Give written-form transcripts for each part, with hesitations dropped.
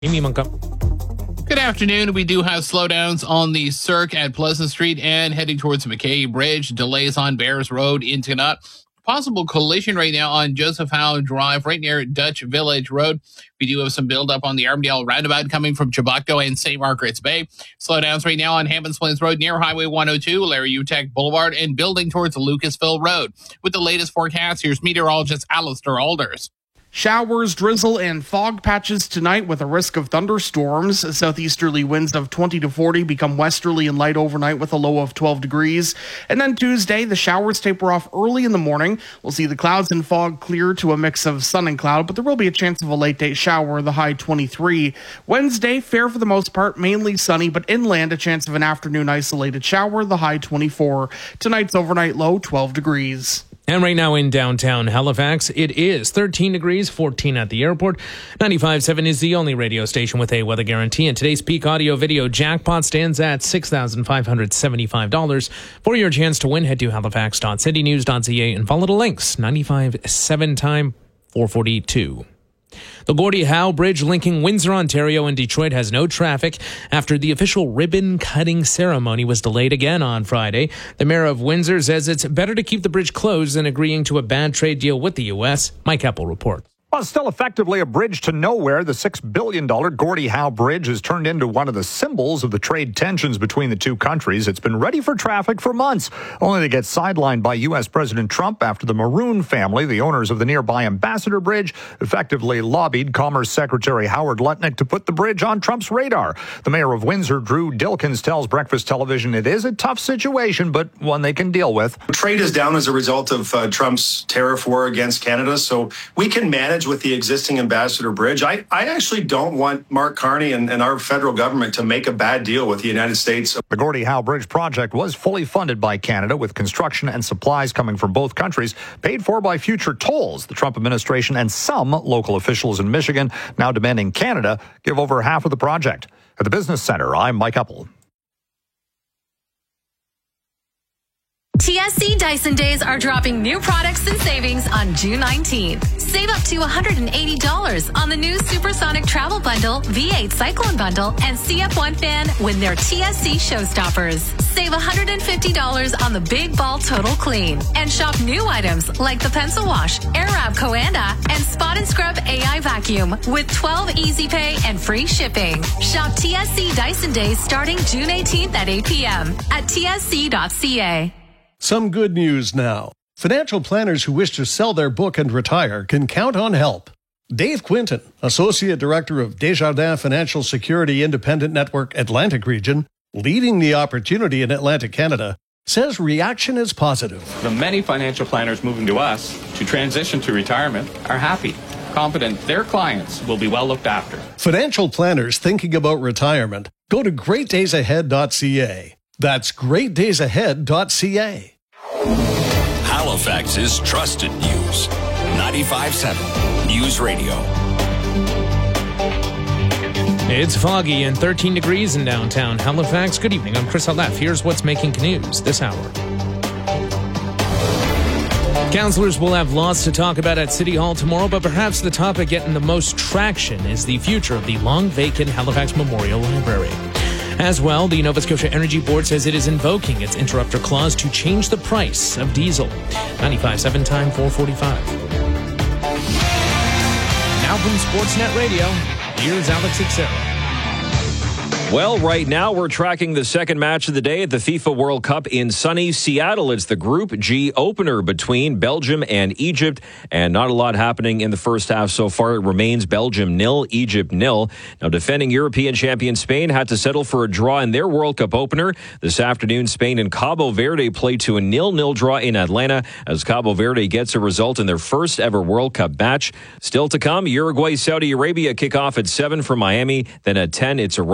Amy Montcalm. Good afternoon. We do have slowdowns on the Cirque at Pleasant Street and heading towards McKay Bridge. Delays on Bears Road in Tinut. Possible collision right now on Joseph Howe Drive right near Dutch Village Road. We do have some buildup on the Armadale roundabout coming from Chubutco and St. Margaret's Bay. Slowdowns right now on Hampton Splins Road near Highway 102, Larry Utech Boulevard, and building towards Lucasville Road. With the latest forecast, here's meteorologist Alistair Alders. Showers, drizzle, and fog patches tonight with a risk of thunderstorms. Southeasterly winds of 20 to 40 become westerly and light overnight with a low of 12 degrees. And then Tuesday, the showers taper off early in the morning. We'll see the clouds and fog clear to a mix of sun and cloud, but there will be a chance of a late day shower, the high 23. Wednesday, fair for the most part, mainly sunny, but inland a chance of an afternoon isolated shower, the high 24. Tonight's overnight low, 12 degrees. And right now in downtown Halifax, it is 13 degrees, 14 at the airport. 95.7 is the only radio station with a weather guarantee. And today's peak audio video jackpot stands at $6,575. For your chance to win, head to halifax.citynews.ca and follow the links. 95.7 time, 4:42. The Gordie Howe Bridge linking Windsor, Ontario and Detroit has no traffic after the official ribbon-cutting ceremony was delayed again on Friday. The mayor of Windsor says it's better to keep the bridge closed than agreeing to a bad trade deal with the U.S. Mike Heppel reports. Well, still effectively a bridge to nowhere, the $6 billion Gordie Howe Bridge has turned into one of the symbols of the trade tensions between the two countries. It's been ready for traffic for months, only to get sidelined by U.S. President Trump after the Maroon family, the owners of the nearby Ambassador Bridge, effectively lobbied Commerce Secretary Howard Lutnick to put the bridge on Trump's radar. The mayor of Windsor, Drew Dilkins, tells Breakfast Television it is a tough situation, but one they can deal with. Trade is down as a result of Trump's tariff war against Canada, so we can manage with the existing Ambassador Bridge. I actually don't want Mark Carney and our federal government to make a bad deal with the United States. The Gordie Howe Bridge project was fully funded by Canada, with construction and supplies coming from both countries, paid for by future tolls. The Trump administration and some local officials in Michigan now demanding Canada give over half of the project. At the Business Center, I'm Mike Heppel. TSC Dyson Days are dropping new products and savings on June 19th. Save up to $180 on the new Supersonic Travel Bundle, V8 Cyclone Bundle, and CF1 fan when they're TSC Showstoppers. Save $150 on the Big Ball Total Clean. And shop new items like the Pencil Wash, Airwrap Coanda, and Spot and Scrub AI Vacuum with 12 Easy Pay and free shipping. Shop TSC Dyson Days starting June 18th at 8 p.m. at tsc.ca. Some good news now. Financial planners who wish to sell their book and retire can count on help. Dave Quinton, Associate Director of Desjardins Financial Security Independent Network Atlantic Region, leading the opportunity in Atlantic Canada, says reaction is positive. The many financial planners moving to us to transition to retirement are happy, confident their clients will be well looked after. Financial planners thinking about retirement, go to greatdaysahead.ca. That's greatdaysahead.ca. Halifax's trusted news. 95.7 News Radio. It's foggy and 13 degrees in downtown Halifax. Good evening. I'm Chris Alef. Here's what's making news this hour. Councillors will have lots to talk about at City Hall tomorrow, but perhaps the topic getting the most traction is the future of the long-vacant Halifax Memorial Library. As well, the Nova Scotia Energy Board says it is invoking its interrupter clause to change the price of diesel. 95.7 time, 4:45. Now from Sportsnet Radio, here's Alex Ixera. Well, right now we're tracking the second match of the day at the FIFA World Cup in sunny Seattle. It's the Group G opener between Belgium and Egypt, and not a lot happening in the first half so far. It remains Belgium 0, Egypt 0. Now, defending European champion Spain had to settle for a draw in their World Cup opener. This afternoon, Spain and Cabo Verde play to a 0-0 draw in Atlanta as Cabo Verde gets a result in their first ever World Cup match. Still to come, Uruguay, Saudi Arabia kick off at 7 from Miami. Then at 10, it's Iran against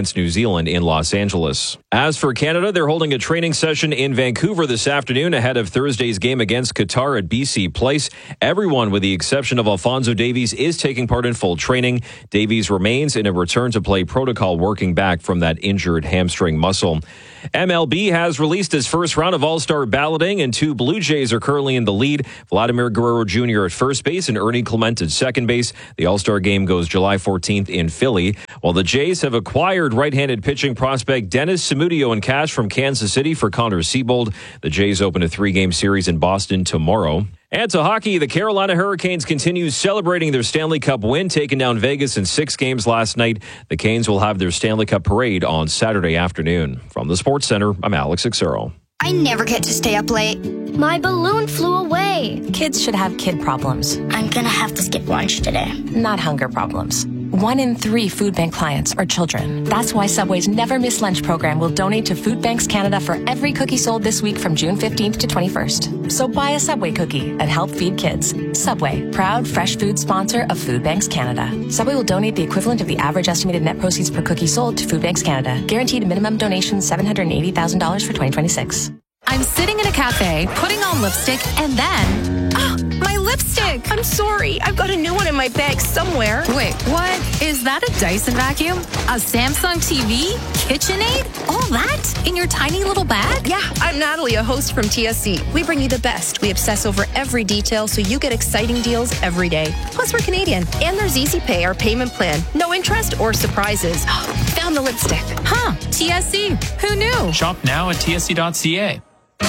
against New Zealand in Los Angeles. As for Canada, they're holding a training session in Vancouver this afternoon ahead of Thursday's game against Qatar at BC Place. Everyone, with the exception of Alphonso Davies, is taking part in full training. Davies remains in a return-to-play protocol, working back from that injured hamstring muscle. MLB has released its first round of All-Star balloting, and 2 Blue Jays are currently in the lead. Vladimir Guerrero Jr. at first base and Ernie Clement at second base. The All-Star game goes July 14th in Philly, while the Jays have acquired right-handed pitching prospect Dennis Samudio in cash from Kansas City for Connor Siebold. The Jays open a 3-game series in Boston tomorrow. And to hockey, the Carolina Hurricanes continue celebrating their Stanley Cup win, taking down Vegas in 6 games last night. The Canes will have their Stanley Cup parade on Saturday afternoon. From the Sports Center, I'm Alex Xero. I never get to stay up late. My balloon flew away. Kids should have kid problems. I'm gonna have to skip lunch today. Not hunger problems. 1 in 3 food bank clients are children. That's why Subway's Never Miss Lunch program will donate to Food Banks Canada for every cookie sold this week from June 15th to 21st. So buy a Subway cookie and help feed kids. Subway, proud fresh food sponsor of Food Banks Canada. Subway will donate the equivalent of the average estimated net proceeds per cookie sold to Food Banks Canada. Guaranteed minimum donation $780,000 for 2026. I'm sitting in a cafe, putting on lipstick, and then... Oh, my lipstick! I'm sorry. I've got a new one in my bag somewhere. Wait, what? Is that a Dyson vacuum? A Samsung TV? KitchenAid? All that? In your tiny little bag? Yeah, I'm Natalie, a host from TSC. We bring you the best. We obsess over every detail so you get exciting deals every day. Plus, we're Canadian. And there's Easy Pay, our payment plan. No interest or surprises. Found the lipstick. Huh, TSC. Who knew? Shop now at tsc.ca.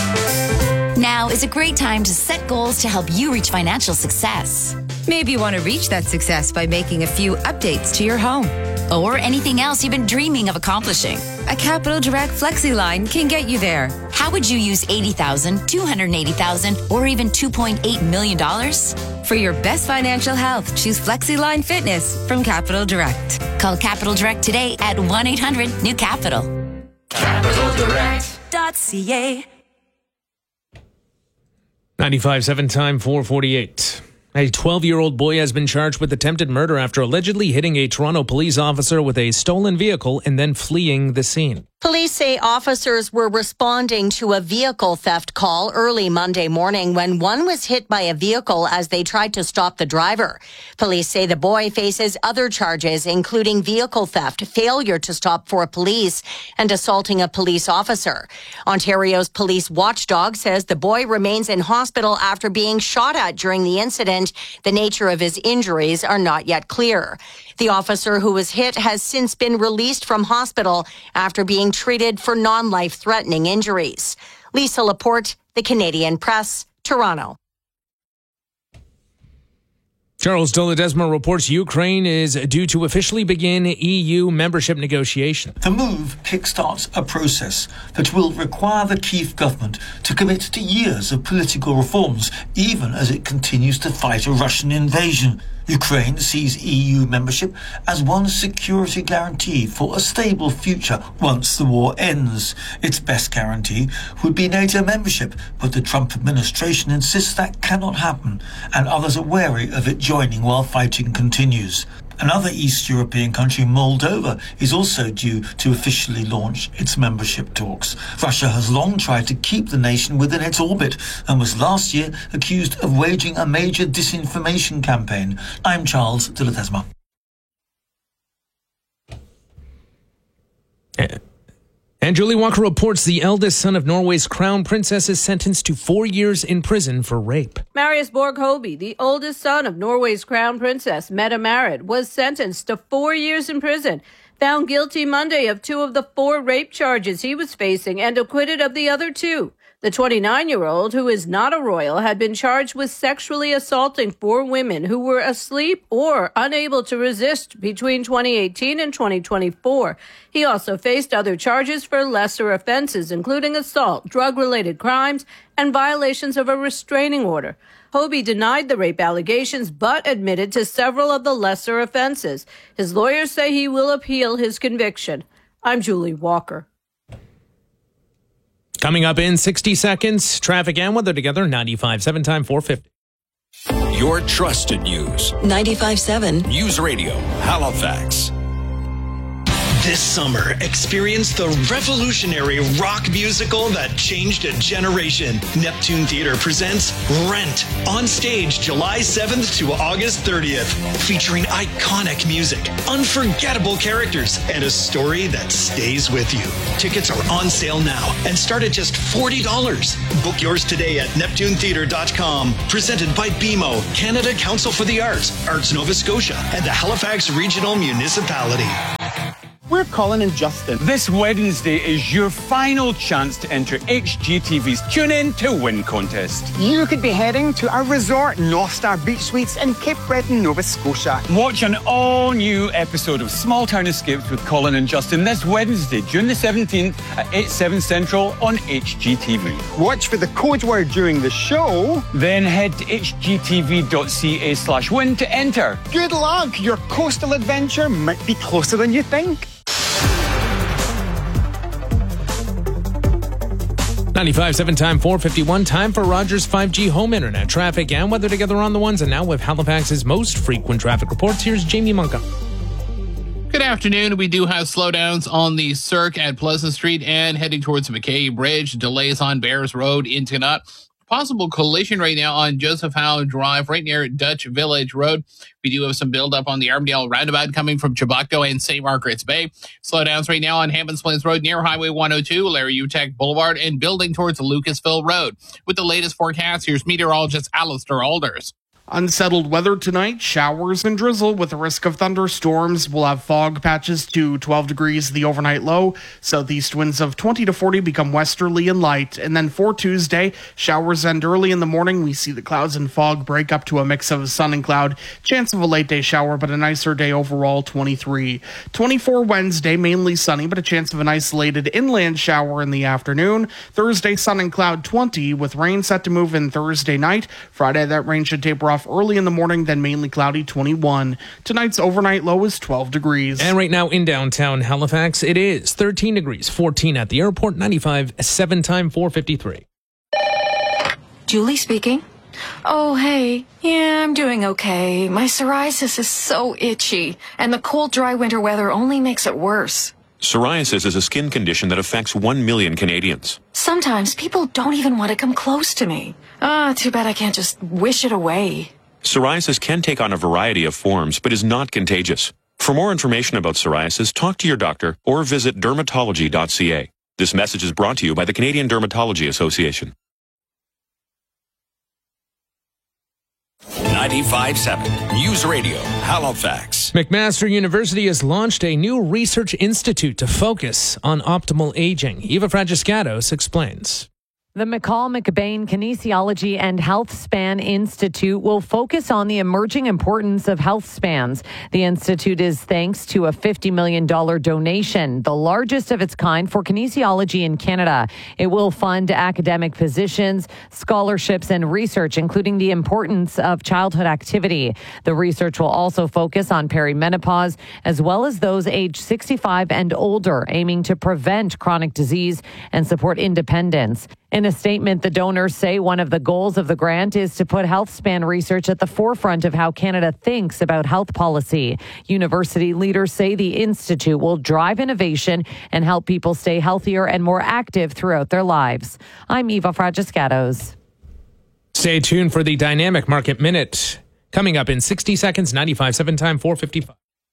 Now is a great time to set goals to help you reach financial success. Maybe you want to reach that success by making a few updates to your home. Or anything else you've been dreaming of accomplishing. A Capital Direct Flexi line can get you there. How would you use $80,000, $280,000, or even $2.8 million? For your best financial health, choose Flexi Line Fitness from Capital Direct. Call Capital Direct today at 1-800-NEW-CAPITAL. CapitalDirect.ca. 95.7 time, 4:48. A 12-year-old boy has been charged with attempted murder after allegedly hitting a Toronto police officer with a stolen vehicle and then fleeing the scene. Police say officers were responding to a vehicle theft call early Monday morning when one was hit by a vehicle as they tried to stop the driver. Police say the boy faces other charges, including vehicle theft, failure to stop for police, and assaulting a police officer. Ontario's police watchdog says the boy remains in hospital after being shot at during the incident. The nature of his injuries are not yet clear. The officer who was hit has since been released from hospital after being treated for non-life-threatening injuries. Lisa Laporte, The Canadian Press, Toronto. Charles de Ledesma reports Ukraine is due to officially begin EU membership negotiations. The move kickstarts a process that will require the Kyiv government to commit to years of political reforms, even as it continues to fight a Russian invasion. Ukraine sees EU membership as one security guarantee for a stable future once the war ends. Its best guarantee would be NATO membership, but the Trump administration insists that cannot happen, and others are wary of it joining while fighting continues. Another East European country, Moldova, is also due to officially launch its membership talks. Russia has long tried to keep the nation within its orbit and was last year accused of waging a major disinformation campaign. I'm Charles de Ledesma. And Julie Walker reports the eldest son of Norway's crown princess is sentenced to 4 years in prison for rape. Marius Borg Hoby, the oldest son of Norway's crown princess, Mette Marit, was sentenced to 4 years in prison, found guilty Monday of 2 of the 4 rape charges he was facing and acquitted of the other 2. The 29-year-old, who is not a royal, had been charged with sexually assaulting 4 women who were asleep or unable to resist between 2018 and 2024. He also faced other charges for lesser offenses, including assault, drug-related crimes, and violations of a restraining order. Hoby denied the rape allegations, but admitted to several of the lesser offenses. His lawyers say he will appeal his conviction. I'm Julie Walker. Coming up in 60 seconds, traffic and weather together, 95.7 time, 4:50. Your trusted news. 95.7 News Radio, Halifax. This summer, experience the revolutionary rock musical that changed a generation. Neptune Theater presents Rent on stage July 7th to August 30th, featuring iconic music, unforgettable characters, and a story that stays with you. Tickets are on sale now and start at just $40. Book yours today at NeptuneTheater.com. Presented by BMO, Canada Council for the Arts, Arts Nova Scotia, and the Halifax Regional Municipality. We're Colin and Justin. This Wednesday is your final chance to enter HGTV's Tune In to Win contest. You could be heading to our resort, North Star Beach Suites in Cape Breton, Nova Scotia. Watch an all-new episode of Small Town Escapes with Colin and Justin this Wednesday, June the 17th at 8/7 Central on HGTV. Watch for the code word during the show. Then head to hgtv.ca/win to enter. Good luck! Your coastal adventure might be closer than you think. 95.7 time, 4:51. Time for Rogers 5G home internet traffic and weather together on the ones. And now with Halifax's most frequent traffic reports, here's Jamie Munka. Good afternoon. We do have slowdowns on the Cirque at Pleasant Street and heading towards McKay Bridge. Delays on Bears Road into Nut. Possible collision right now on Joseph Howe Drive right near Dutch Village Road. We do have some buildup on the Armadale roundabout coming from Chubacto and St. Margaret's Bay. Slowdowns right now on Hampton Plains Road near Highway 102, Larry Utech Boulevard, and building towards Lucasville Road. With the latest forecast, here's meteorologist Alistair Alders. Unsettled weather tonight, showers and drizzle with a risk of thunderstorms. We'll have fog patches to 12 degrees, the overnight low. Southeast winds of 20 to 40 become westerly and light. And then for Tuesday, showers end early in the morning. We see the clouds and fog break up to a mix of sun and cloud. Chance of a late day shower, but a nicer day overall, 23. 24 Wednesday, mainly sunny, but a chance of an isolated inland shower in the afternoon. Thursday, sun and cloud, 20, with rain set to move in Thursday night. Friday, that rain should taper off early in the morning, then mainly cloudy, 21. Tonight's overnight low is 12 degrees. And right now in downtown Halifax, it is 13 degrees, 14 at the airport, 95.7 time, 4:53. Julie speaking. Oh, hey. Yeah, I'm doing okay. My psoriasis is so itchy, and the cold, dry winter weather only makes it worse. Psoriasis is a skin condition that affects 1 million Canadians. Sometimes people don't even want to come close to me. Too bad I can't just wish it away. Psoriasis can take on a variety of forms, but is not contagious. For more information about psoriasis, talk to your doctor or visit dermatology.ca. This message is brought to you by the Canadian Dermatology Association. 95.7 News Radio, Halifax. McMaster University has launched a new research institute to focus on optimal aging. Eva Fragiscatos explains. The McCall McBain Kinesiology and Health Span Institute will focus on the emerging importance of health spans. The institute is thanks to a $50 million donation, the largest of its kind for kinesiology in Canada. It will fund academic positions, scholarships, and research, including the importance of childhood activity. The research will also focus on perimenopause, as well as those aged 65 and older, aiming to prevent chronic disease and support independence. In a statement, the donors say one of the goals of the grant is to put health span research at the forefront of how Canada thinks about health policy. University leaders say the institute will drive innovation and help people stay healthier and more active throughout their lives. I'm Eva Fragiscatos. Stay tuned for the Dynamic Market Minute. Coming up in 60 seconds, 95.7 time, 4:55.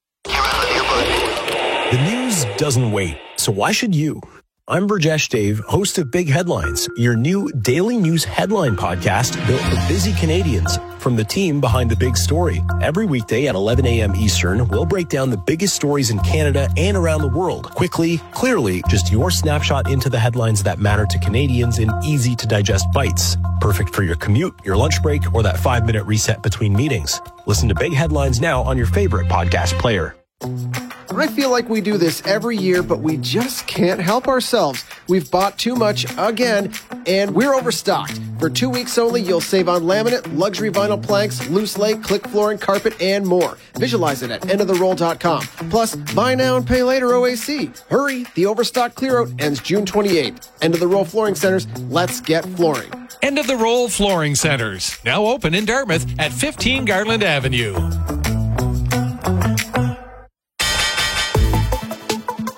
The news doesn't wait, so why should you? I'm Burjesh Dave, host of Big Headlines, your new daily news headline podcast built for busy Canadians from the team behind the big story. Every weekday at 11 a.m. Eastern, we'll break down the biggest stories in Canada and around the world. Quickly, clearly, just your snapshot into the headlines that matter to Canadians in easy-to-digest bites. Perfect for your commute, your lunch break, or that 5-minute reset between meetings. Listen to Big Headlines now on your favorite podcast player. I feel like we do this every year, but we just can't help ourselves. We've bought too much again, and we're overstocked. For 2 weeks only, you'll save on laminate, luxury vinyl planks, loose lay, click flooring, carpet, and more. Visualize it at endoftheroll.com. Plus, buy now and pay later OAC. Hurry, the overstock clearout ends June 28th. End of the Roll Flooring Centers, let's get flooring. End of the Roll Flooring Centers, now open in Dartmouth at 15 Garland Avenue.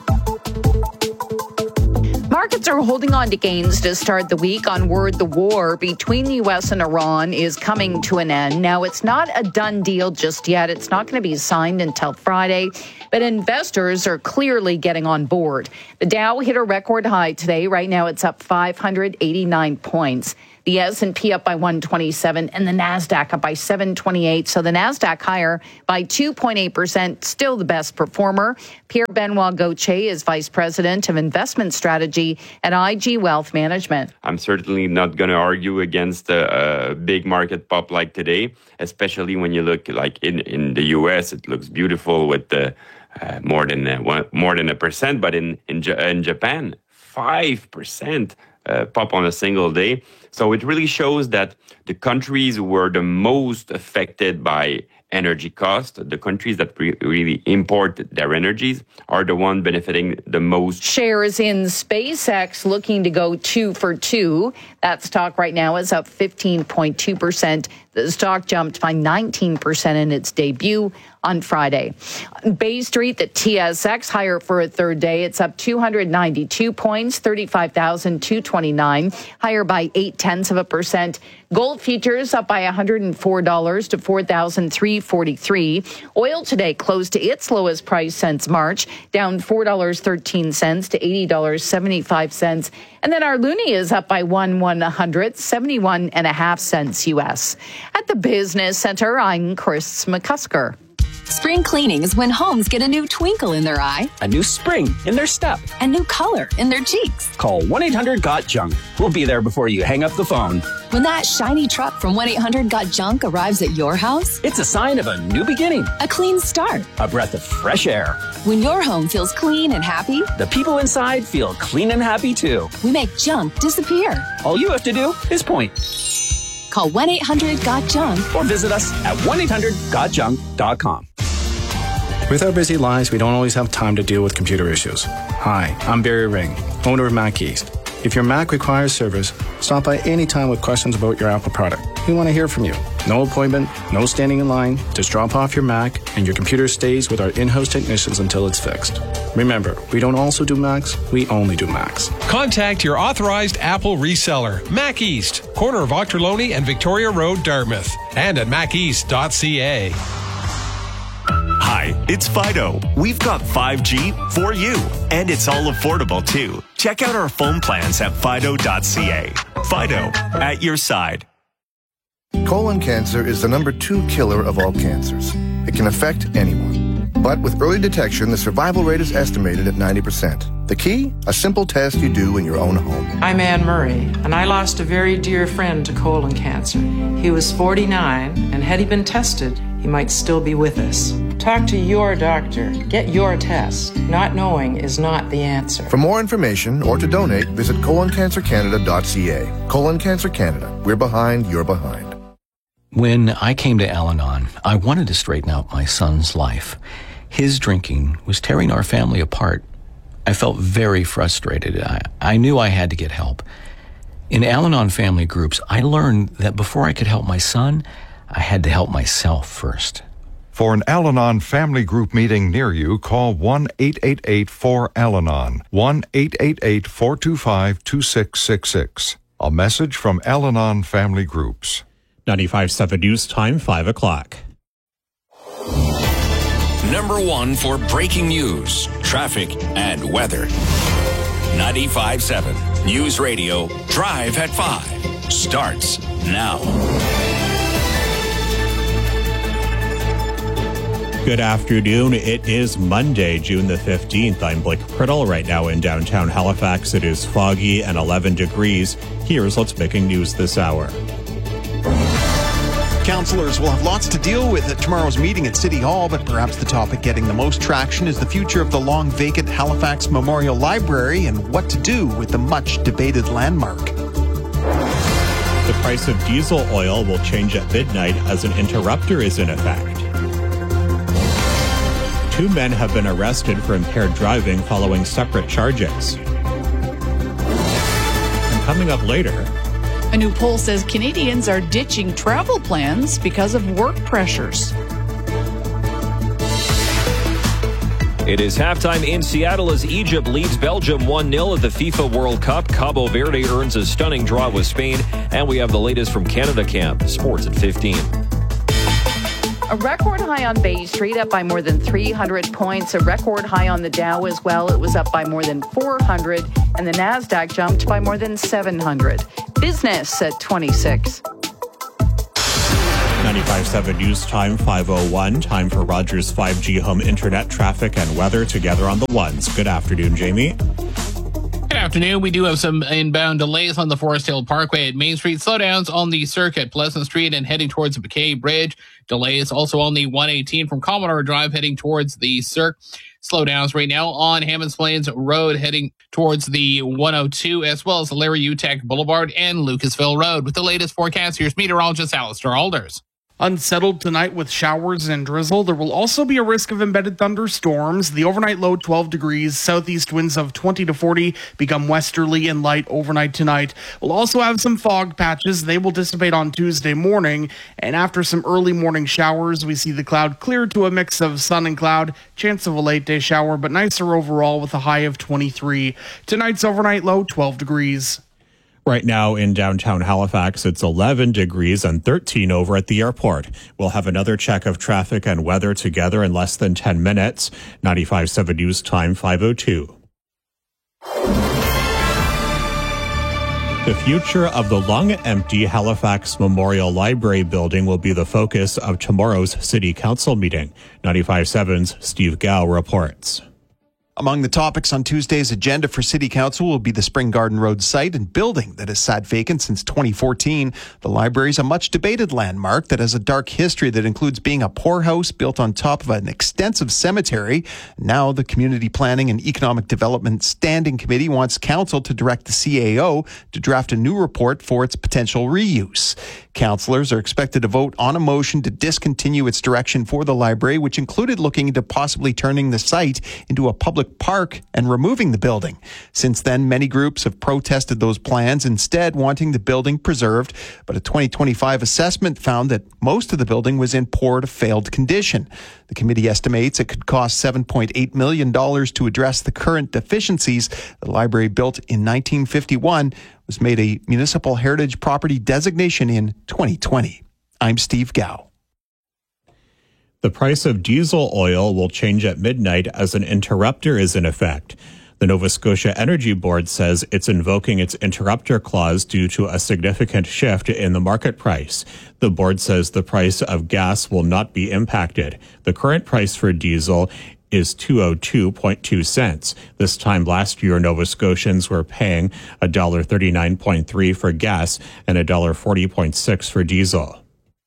Markets are holding on to gains to start the week on word the war between the U.S. and Iran is coming to an end. Now, it's not a done deal just yet. It's not going to be signed until Friday, but investors are clearly getting on board. The Dow hit a record high today. Right now, it's up 589 points. The S&P up by 127 and the NASDAQ up by 728. So the NASDAQ higher by 2.8%, still the best performer. Pierre-Benoit Gauthier is Vice President of Investment Strategy at IG Wealth Management. I'm certainly not going to argue against a big market pop like today, especially when you look like in the U.S., it looks beautiful with the more than 1%, but in Japan, 5%. Pop on a single day. So it really shows that the countries who were the most affected by energy cost, the countries that really import their energies, are the one benefiting the most. Shares in SpaceX looking to go 2 for 2. That stock right now is up 15.2%. The stock jumped by 19% in its debut on Friday. On Bay Street, the TSX higher for a third day. It's up 292 points, 35,229, higher by 0.8%. Gold futures up by $104 to $4,343. Oil today closed to its lowest price since March, down $4.13 to $80.75. And then our loonie is up by 1/100, 71.5 cents U.S. At the Business Center, I'm Chris McCusker. Spring cleaning is when homes get a new twinkle in their eye, a new spring in their step, a new color in their cheeks. Call 1-800-GOT-JUNK. We'll be there before you hang up the phone. When that shiny truck from 1-800-GOT-JUNK arrives at your house, it's a sign of a new beginning, a clean start, a breath of fresh air. When your home feels clean and happy, the people inside feel clean and happy too. We make junk disappear. All you have to do is point. Call 1-800-GOT-JUNK or visit us at 1-800-GOTJUNK.com. With our busy lives, we don't always have time to deal with computer issues. Hi, I'm Barry Ring, owner of Mac East. If your Mac requires service, stop by anytime with questions about your Apple product. We want to hear from you. No appointment, no standing in line. Just drop off your Mac and your computer stays with our in-house technicians until it's fixed. Remember, we don't also do Macs, we only do Macs. Contact your authorized Apple reseller, Mac East, corner of Ochterlony and Victoria Road, Dartmouth, and at maceast.ca. Hi, it's Fido. We've got 5G for you, and it's all affordable too. Check out our phone plans at fido.ca. Fido, at your side. Colon cancer is the #2 killer of all cancers. It can affect anyone. But with early detection, the survival rate is estimated at 90%. The key? A simple test you do in your own home. I'm Anne Murray, and I lost a very dear friend to colon cancer. He was 49, and had he been tested, he might still be with us. Talk to your doctor. Get your test. Not knowing is not the answer. For more information or to donate, visit coloncancercanada.ca. Colon Cancer Canada. We're behind, you're behind. When I came to Al-Anon, I wanted to straighten out my son's life. His drinking was tearing our family apart. I felt very frustrated. I knew I had to get help. In Al-Anon family groups, I learned that before I could help my son, I had to help myself first. For an Al-Anon family group meeting near you, call 1-888-4-AL-ANON, 1-888-425-2666. A message from Al-Anon family groups. 95.7 News Time, 5 o'clock. Number 1 for breaking news, traffic, and weather. 95.7 News Radio, Drive at 5, starts now. Good afternoon. It is Monday, June the 15th. I'm Blake Priddle. Right now in downtown Halifax, it is foggy and 11 degrees. Here's what's making news this hour. Councillors will have lots to deal with at tomorrow's meeting at City Hall, but perhaps the topic getting the most traction is the future of the long-vacant Halifax Memorial Library and what to do with the much-debated landmark. The price of diesel oil will change at midnight as an interrupter is in effect. 2 men have been arrested for impaired driving following separate charges. And coming up later, a new poll says Canadians are ditching travel plans because of work pressures. It is halftime in Seattle as Egypt leads Belgium 1-0 at the FIFA World Cup. Cabo Verde earns a stunning draw with Spain. And we have the latest from Canada Camp. Sports at 15. A record high on Bay Street, up by more than 300 points. A record high on the Dow as well. It was up by more than 400. And the NASDAQ jumped by more than 700. Business at 26. 95.7 News Time, 5:01. Time for Rogers 5G home internet traffic and weather together on the ones. Good afternoon, Jamie. Good afternoon. We do have some inbound delays on the Forest Hill Parkway at Main Street. Slowdowns on the Circuit, Pleasant Street, and heading towards the McKay Bridge. Delays also on the 118 from Commodore Drive heading towards the Cirque. Slowdowns right now on Hammonds Plains Road heading towards the 102, as well as Larry Utek Boulevard and Lucasville Road. With the latest forecast, here's meteorologist Alistair Alders. Unsettled tonight with showers and drizzle. There will also be a risk of embedded thunderstorms. The overnight low 12 degrees, southeast winds of 20 to 40 become westerly and light overnight tonight. We'll also have some fog patches. They will dissipate on Tuesday morning. And after some early morning showers, we see the cloud clear to a mix of sun and cloud. Chance of a late day shower, but nicer overall with a high of 23. Tonight's overnight low 12 degrees. Right now in downtown Halifax, it's 11 degrees and 13 over at the airport. We'll have another check of traffic and weather together in less than 10 minutes. 95.7 News Time, 5:02. The future of the long-empty Halifax Memorial Library building will be the focus of tomorrow's City Council meeting. 95.7's Steve Gao reports. Among the topics on Tuesday's agenda for City Council will be the Spring Garden Road site and building that has sat vacant since 2014. The library is a much-debated landmark that has a dark history that includes being a poorhouse built on top of an extensive cemetery. Now, the Community Planning and Economic Development Standing Committee wants Council to direct the CAO to draft a new report for its potential reuse. Councillors are expected to vote on a motion to discontinue its direction for the library, which included looking into possibly turning the site into a public park and removing the building. Since then, many groups have protested those plans, instead wanting the building preserved. But a 2025 assessment found that most of the building was in poor to failed condition. The committee estimates it could cost $7.8 million to address the current deficiencies. The library, built in 1951, was made a municipal heritage property designation in 2020. I'm Steve Gao. The price of diesel oil will change at midnight as an interrupter is in effect. The Nova Scotia Energy Board says it's invoking its interrupter clause due to a significant shift in the market price. The board says the price of gas will not be impacted. The current price for diesel is 202.2 cents. This time last year, Nova Scotians were paying $1.39.3 for gas and $1.40.6 for diesel.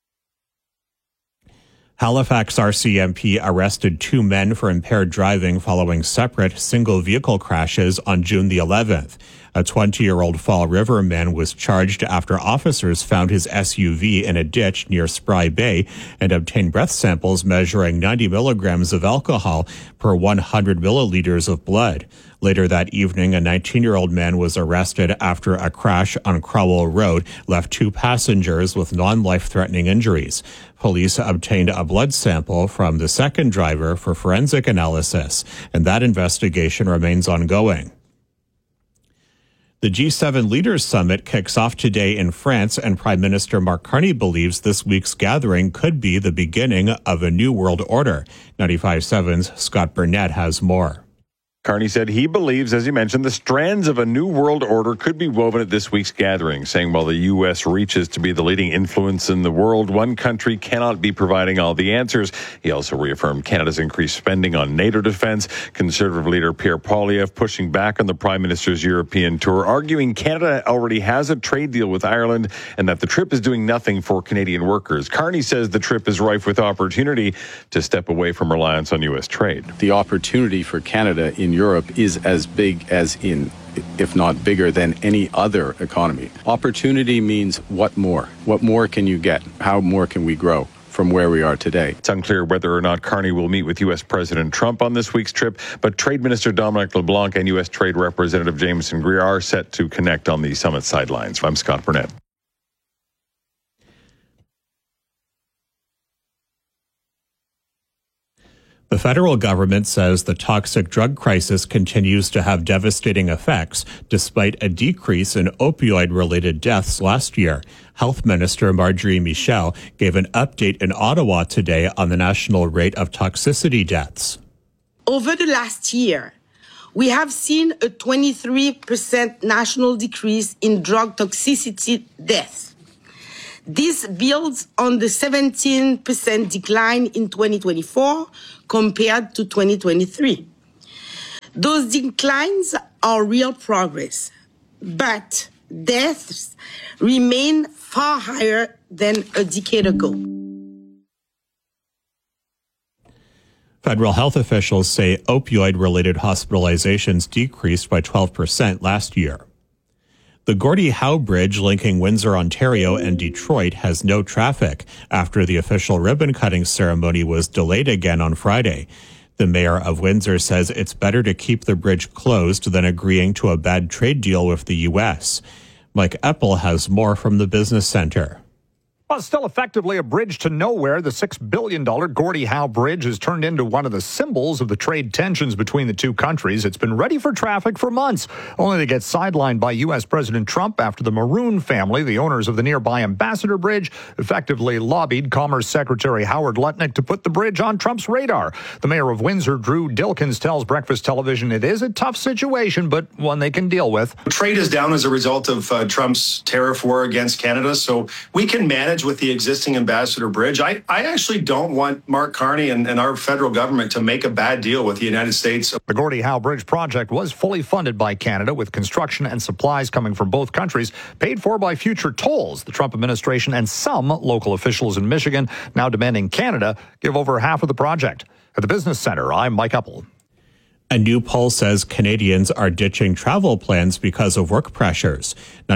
Halifax RCMP arrested 2 men for impaired driving following separate single-vehicle crashes on June the 11th. A 20-year-old Fall River man was charged after officers found his SUV in a ditch near Spry Bay and obtained breath samples measuring 90 milligrams of alcohol per 100 milliliters of blood. Later that evening, a 19-year-old man was arrested after a crash on Crowell Road left 2 passengers with non-life-threatening injuries. Police obtained a blood sample from the second driver for forensic analysis, and that investigation remains ongoing. The G7 Leaders Summit kicks off today in France, and Prime Minister Mark Carney believes this week's gathering could be the beginning of a new world order. 95.7's Scott Burnett has more. Carney said he believes, as you mentioned, the strands of a new world order could be woven at this week's gathering, saying while the U.S. reaches to be the leading influence in the world, one country cannot be providing all the answers. He also reaffirmed Canada's increased spending on NATO defense. Conservative leader Pierre Poilievre pushing back on the Prime Minister's European tour, arguing Canada already has a trade deal with Ireland and that the trip is doing nothing for Canadian workers. Carney says the trip is rife with opportunity to step away from reliance on U.S. trade. The opportunity for Canada in Europe is as big as in, if not bigger than any other economy. Opportunity means what more? What more can you get? How more can we grow from where we are today? It's unclear whether or not Carney will meet with U.S. President Trump on this week's trip, but Trade Minister Dominic LeBlanc and U.S. Trade Representative Jameson Greer are set to connect on the summit sidelines. I'm Scott Burnett. The federal government says the toxic drug crisis continues to have devastating effects despite a decrease in opioid-related deaths last year. Health Minister Marjorie Michel gave an update in Ottawa today on the national rate of toxicity deaths. Over the last year, we have seen a 23% national decrease in drug toxicity deaths. This builds on the 17% decline in 2024 compared to 2023. Those declines are real progress, but deaths remain far higher than a decade ago. Federal health officials say opioid-related hospitalizations decreased by 12% last year. The Gordie Howe Bridge linking Windsor, Ontario and Detroit has no traffic after the official ribbon-cutting ceremony was delayed again on Friday. The mayor of Windsor says it's better to keep the bridge closed than agreeing to a bad trade deal with the U.S. Mike Eppel has more from the Business Center. Well, still effectively a bridge to nowhere, the $6 billion Gordie Howe Bridge has turned into one of the symbols of the trade tensions between the two countries. It's been ready for traffic for months, only to get sidelined by U.S. President Trump after the Maroon family, the owners of the nearby Ambassador Bridge, effectively lobbied Commerce Secretary Howard Lutnick to put the bridge on Trump's radar. The mayor of Windsor, Drew Dilkins, tells Breakfast Television it is a tough situation, but one they can deal with. Trade is down as a result of Trump's tariff war against Canada, so we can manage with the existing Ambassador Bridge. I actually don't want Mark Carney and our federal government to make a bad deal with the United States. The Gordie Howe Bridge project was fully funded by Canada, with construction and supplies coming from both countries, paid for by future tolls. The Trump administration and some local officials in Michigan now demanding Canada give over half of the project. At the Business Center, I'm Mike Eppel. A new poll says Canadians are ditching travel plans because of work pressures.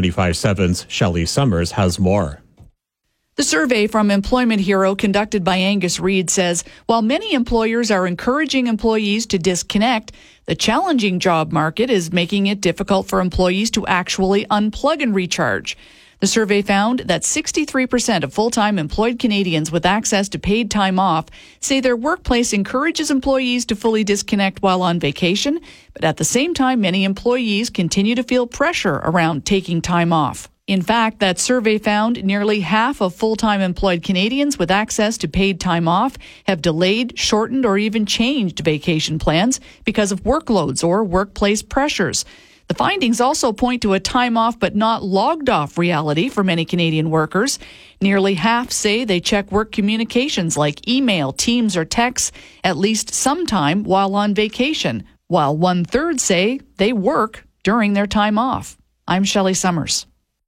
95.7's Shelley Summers has more. The survey from Employment Hero conducted by Angus Reid says while many employers are encouraging employees to disconnect, the challenging job market is making it difficult for employees to actually unplug and recharge. The survey found that 63% of full-time employed Canadians with access to paid time off say their workplace encourages employees to fully disconnect while on vacation, but at the same time, many employees continue to feel pressure around taking time off. In fact, that survey found nearly half of full-time employed Canadians with access to paid time off have delayed, shortened, or even changed vacation plans because of workloads or workplace pressures. The findings also point to a time off but not logged off reality for many Canadian workers. Nearly half say they check work communications like email, Teams, or texts at least sometime while on vacation, while 1/3 say they work during their time off. I'm Shelley Summers.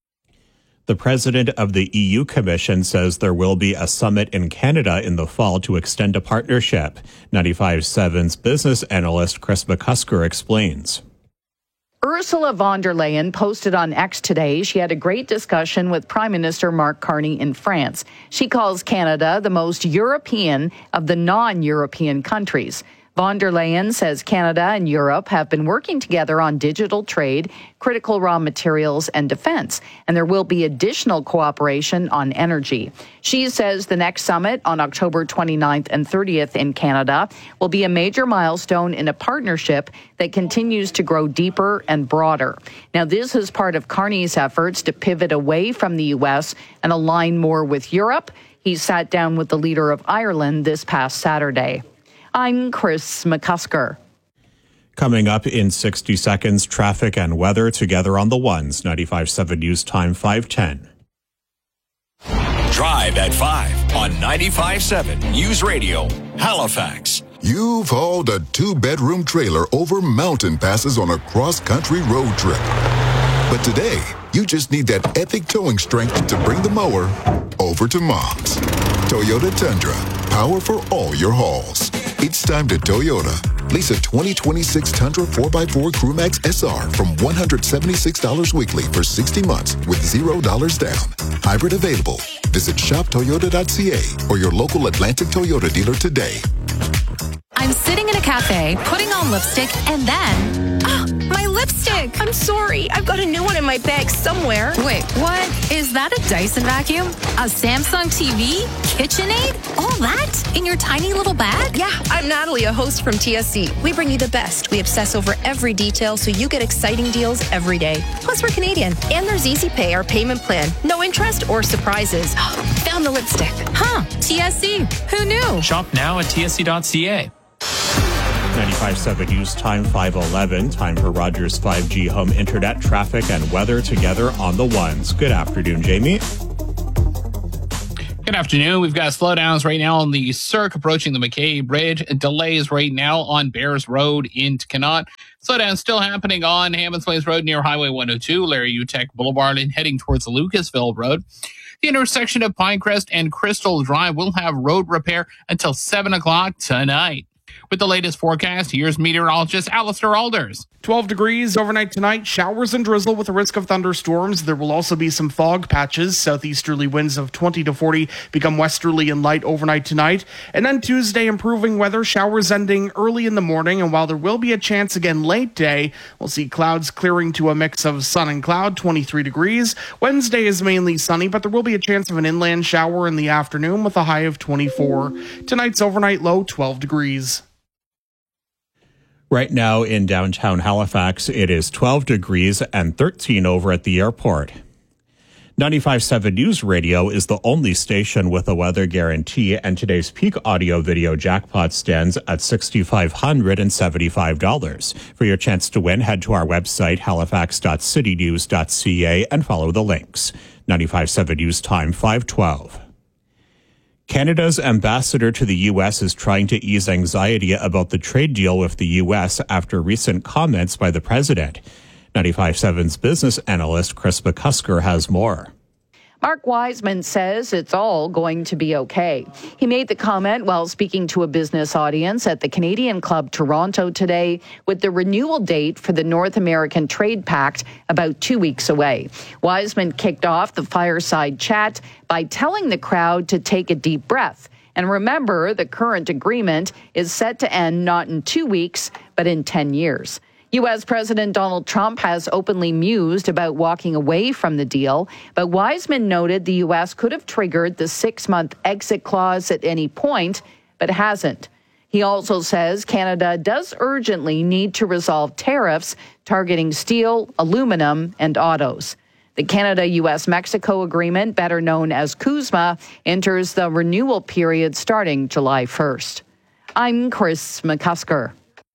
The president of the EU Commission says there will be a summit in Canada in the fall to extend a partnership. 95.7's business analyst Chris McCusker explains. Ursula von der Leyen posted on X today she had a great discussion with Prime Minister Mark Carney in France. She calls Canada the most European of the non-European countries. Von der Leyen says Canada and Europe have been working together on digital trade, critical raw materials, and defense, and there will be additional cooperation on energy. She says the next summit on October 29th and 30th in Canada will be a major milestone in a partnership that continues to grow deeper and broader. Now, this is part of Carney's efforts to pivot away from the U.S. and align more with Europe. He sat down with the leader of Ireland this past Saturday. I'm Chris McCusker. Coming up in 60 seconds, traffic and weather together on the ones. 95.7 News Time 5:10. Drive at 5 on 95.7 News Radio, Halifax. You've hauled a 2-bedroom trailer over mountain passes on a cross-country road trip. But today, you just need that epic towing strength to bring the mower over to Mom's. Toyota Tundra, power for all your hauls. It's time to Toyota. Lease a 2026 Tundra 4x4 Crewmax SR from $176 weekly for 60 months with $0 down. Hybrid available. Visit shoptoyota.ca or your local Atlantic Toyota dealer today. I'm sitting in a cafe, putting on lipstick, and then, my lip lipstick. I'm sorry. I've got a new one in my bag somewhere. Wait, what? Is that a Dyson vacuum? A Samsung TV? KitchenAid? All that in your tiny little bag? Yeah, I'm Natalie, a host from TSC. We bring you the best. We obsess over every detail so you get exciting deals every day. Plus, we're Canadian. And there's Easy Pay, our payment plan. No interest or surprises. Found the lipstick. Huh, TSC. Who knew? Shop now at tsc.ca. 95.7 News Time 5:11. Time for Rogers 5G home internet, traffic, and weather together on the ones. Good afternoon, Jamie. Good afternoon. We've got slowdowns right now on the Cirque approaching the McKay Bridge. Delays right now on Bears Road into Connaught. Slowdowns still happening on Hammonds Place Road near Highway 102, Larry Utek Boulevard, and heading towards Lucasville Road. The intersection of Pinecrest and Crystal Drive will have road repair until 7 o'clock tonight. With the latest forecast, here's meteorologist Alistair Alders. 12 degrees overnight tonight, showers and drizzle with a risk of thunderstorms. There will also be some fog patches. Southeasterly winds of 20 to 40 become westerly and light overnight tonight. And then Tuesday, improving weather, showers ending early in the morning. And while there will be a chance again late day, we'll see clouds clearing to a mix of sun and cloud, 23 degrees. Wednesday is mainly sunny, but there will be a chance of an inland shower in the afternoon with a high of 24. Tonight's overnight low, 12 degrees. Right now in downtown Halifax, it is 12 degrees and 13 over at the airport. 95.7 News Radio is the only station with a weather guarantee, and today's peak audio video jackpot stands at $6,575. For your chance to win, head to our website, halifax.citynews.ca, and follow the links. 95.7 News Time 5:12. Canada's ambassador to the U.S. is trying to ease anxiety about the trade deal with the U.S. after recent comments by the president. 95.7's business analyst Chris McCusker has more. Mark Wiseman says it's all going to be okay. He made the comment while speaking to a business audience at the Canadian Club Toronto today, with the renewal date for the North American Trade Pact about 2 weeks away. Wiseman kicked off the fireside chat by telling the crowd to take a deep breath. And remember, the current agreement is set to end not in 2 weeks, but in 10 years. U.S. President Donald Trump has openly mused about walking away from the deal, but Wiseman noted the U.S. could have triggered the 6-month exit clause at any point, but hasn't. He also says Canada does urgently need to resolve tariffs targeting steel, aluminum, and autos. The Canada-U.S.-Mexico agreement, better known as CUSMA, enters the renewal period starting July 1st. I'm Chris McCusker.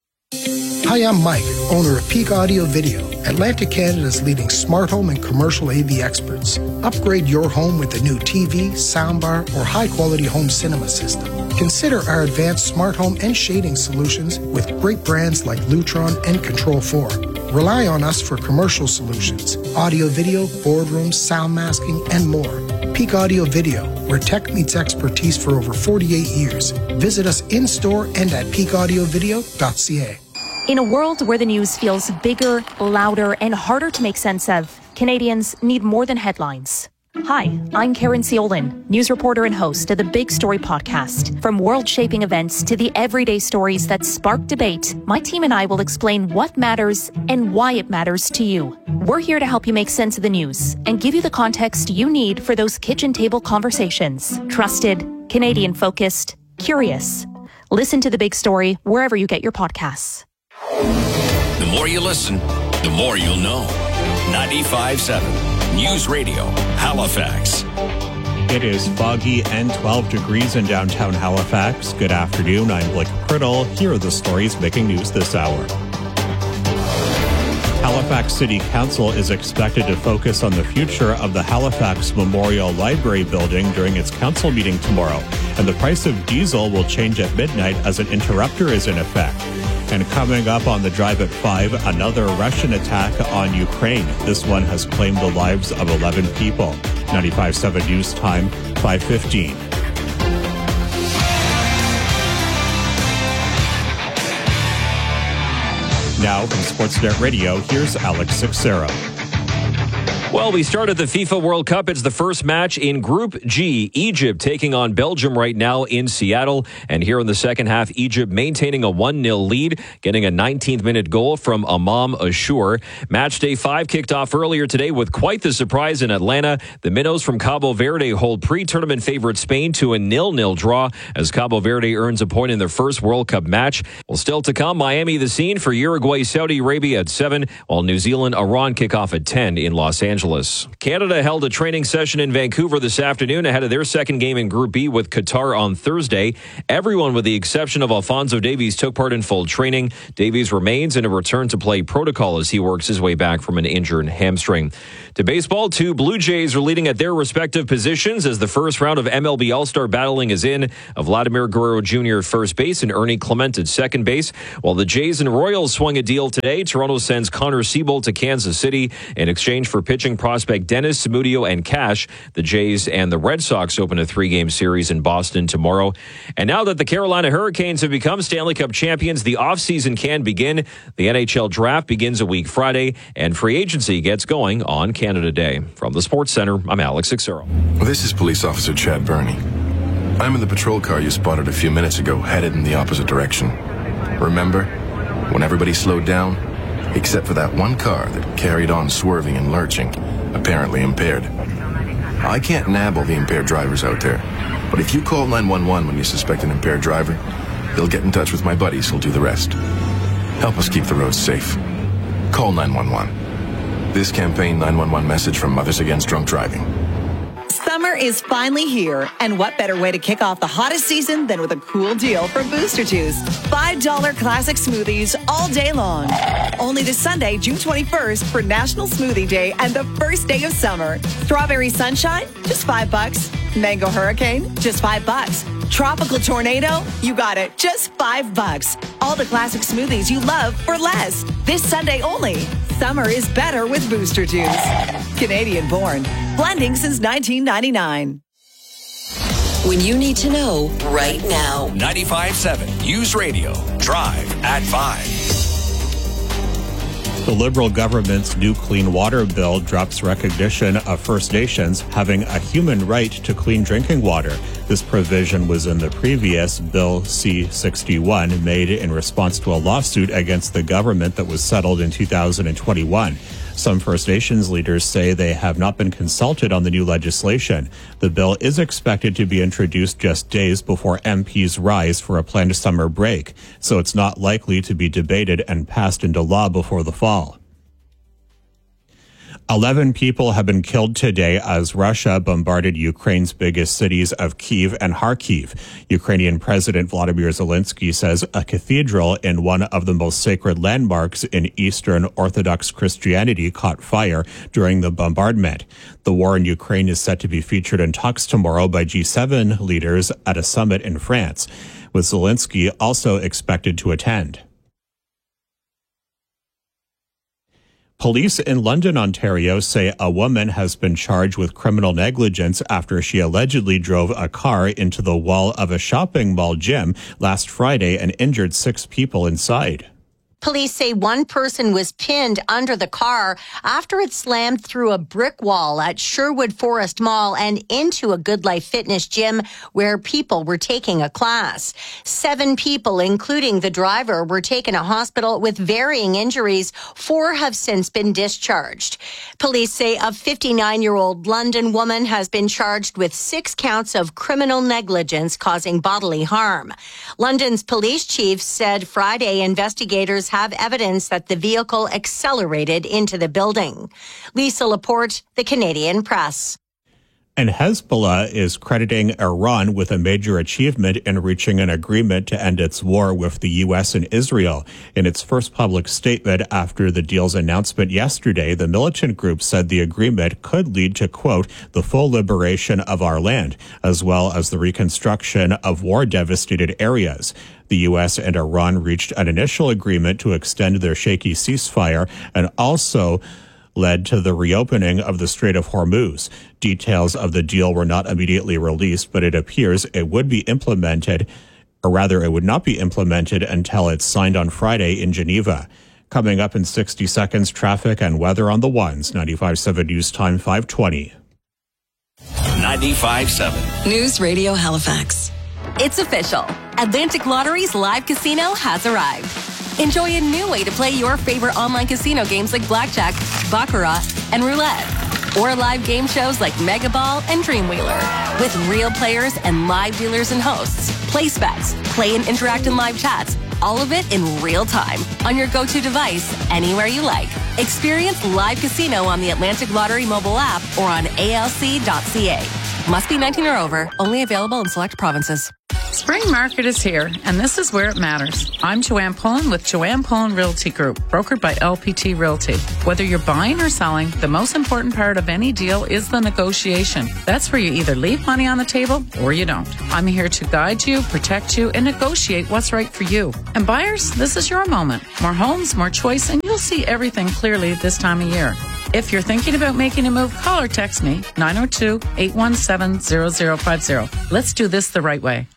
Hi, I'm Mike, owner of Peak Audio Video, Atlantic Canada's leading smart home and commercial AV experts. Upgrade your home with a new TV, soundbar, or high-quality home cinema system. Consider our advanced smart home and shading solutions with great brands like Lutron and Control4. Rely on us for commercial solutions, audio, video, boardrooms, sound masking, and more. Peak Audio Video, where tech meets expertise for over 48 years. Visit us in-store and at peakaudiovideo.ca. In a world where the news feels bigger, louder, and harder to make sense of, Canadians need more than headlines. Hi, I'm Karen Ciolin, news reporter and host of the Big Story podcast. From world-shaping events to the everyday stories that spark debate, my team and I will explain what matters and why it matters to you. We're here to help you make sense of the news and give you the context you need for those kitchen table conversations. Trusted, Canadian-focused, curious. Listen to The Big Story wherever you get your podcasts. The more you listen, the more you'll know. 95.7 News Radio, Halifax. It is foggy and 12 degrees in downtown Halifax. Good afternoon. I'm Blake Priddle. Here are the stories making news this hour. Halifax City Council is expected to focus on the future of the Halifax Memorial Library building during its council meeting tomorrow. And the price of diesel will change at midnight as an interrupter is in effect. And coming up on the Drive at 5, another Russian attack on Ukraine. This one has claimed the lives of 11 people. 95.7 News Time, 5:15. Now from Sportsnet Radio, here's Alex Sixero. Well, we start at the FIFA World Cup. It's the first match in Group G. Egypt taking on Belgium right now in Seattle. And here in the second half, Egypt maintaining a 1-0 lead, getting a 19th minute goal from Imam Ashur. Match day 5 kicked off earlier today with quite the surprise in Atlanta. The Minnows from Cabo Verde hold pre-tournament favorite Spain to a 0-0 draw as Cabo Verde earns a point in their first World Cup match. Well, still to come, Miami the scene for Uruguay, Saudi Arabia at 7, while New Zealand, Iran kick off at 10 in Los Angeles. Canada held a training session in Vancouver this afternoon ahead of their second game in Group B with Qatar on Thursday. Everyone with the exception of Alphonso Davies took part in full training. Davies remains in a return-to-play protocol as he works his way back from an injured hamstring. To baseball, 2 Blue Jays are leading at their respective positions as the first round of MLB All-Star battling is in. Vladimir Guerrero Jr. at first base and Ernie Clement at second base. While the Jays and Royals swung a deal today, Toronto sends Connor Siebold to Kansas City in exchange for pitching prospect Dennis Samudio and cash. The Jays and the Red Sox open a 3-game series in Boston tomorrow. And now that the Carolina Hurricanes have become Stanley Cup champions, the offseason can begin. The NHL draft begins a week Friday, and free agency gets going on Canada Day. From the Sports Center, I'm Alex Xero. This is Police Officer Chad Burney. I'm in the patrol car you spotted a few minutes ago, headed in the opposite direction. Remember, when everybody slowed down? Except for that one car that carried on swerving and lurching, apparently impaired. I can't nab all the impaired drivers out there, but if you call 911 when you suspect an impaired driver, they'll get in touch with my buddies who'll do the rest. Help us keep the roads safe. Call 911. This campaign 911 message from Mothers Against Drunk Driving. Summer is finally here, and what better way to kick off the hottest season than with a cool deal from Booster Juice. $5 classic smoothies all day long. Only this Sunday, June 21st for National Smoothie Day and the first day of summer. Strawberry Sunshine, just $5. Mango Hurricane, just $5. Tropical Tornado, you got it, just $5. All the classic smoothies you love for less. This Sunday only. Summer is better with Booster Juice. Canadian born. Blending since 1999. When you need to know right now. 95.7 News Radio. Drive at 5. The Liberal government's new clean water bill drops recognition of First Nations having a human right to clean drinking water. This provision was in the previous Bill C-61, made in response to a lawsuit against the government that was settled in 2021. Some First Nations leaders say they have not been consulted on the new legislation. The bill is expected to be introduced just days before MPs rise for a planned summer break, so it's not likely to be debated and passed into law before the fall. 11 people have been killed today as Russia bombarded Ukraine's biggest cities of Kyiv and Kharkiv. Ukrainian President Vladimir Zelensky says a cathedral in one of the most sacred landmarks in Eastern Orthodox Christianity caught fire during the bombardment. The war in Ukraine is set to be featured in talks tomorrow by G7 leaders at a summit in France, with Zelensky also expected to attend. Police in London, Ontario say a woman has been charged with criminal negligence after she allegedly drove a car into the wall of a shopping mall gym last Friday and injured 6 people inside. Police say one person was pinned under the car after it slammed through a brick wall at Sherwood Forest Mall and into a Good Life Fitness gym where people were taking a class. 7 people, including the driver, were taken to hospital with varying injuries. 4 have since been discharged. Police say a 59-year-old London woman has been charged with 6 counts of criminal negligence causing bodily harm. London's police chief said Friday investigators have evidence that the vehicle accelerated into the building. Lisa Laporte, The Canadian Press. And Hezbollah is crediting Iran with a major achievement in reaching an agreement to end its war with the U.S. and Israel. In its first public statement after the deal's announcement yesterday, the militant group said the agreement could lead to, quote, the full liberation of our land, as well as the reconstruction of war-devastated areas. The U.S. and Iran reached an initial agreement to extend their shaky ceasefire and also led to the reopening of the Strait of Hormuz. Details of the deal were not immediately released, but it appears it would be implemented, or rather it would not be implemented until it's signed on Friday in Geneva. Coming up in 60 seconds, traffic and weather on the ones. 95.7 News Time 5:20. 95.7 News Radio Halifax. It's official. Atlantic Lottery's live casino has arrived. Enjoy a new way to play your favorite online casino games like Blackjack, Baccarat, and Roulette. Or live game shows like Mega Ball and Dreamwheeler. With real players and live dealers and hosts. Place bets, play and interact in live chats. All of it in real time on your go-to device, anywhere you like. Experience live casino on the Atlantic Lottery mobile app or on alc.ca. Must be 19 or over. Only available in select provinces. Spring market is here, and this is where it matters. I'm Joanne Pullen with Joanne Pullen Realty Group, brokered by LPT Realty. Whether you're buying or selling, the most important part of any deal is the negotiation. That's where you either leave money on the table or you don't. I'm here to guide you, protect you, and negotiate what's right for you. And buyers, this is your moment. More homes, more choice, and you'll see everything clearly this time of year. If you're thinking about making a move, call or text me, 902-817-0050. Let's do this the right way.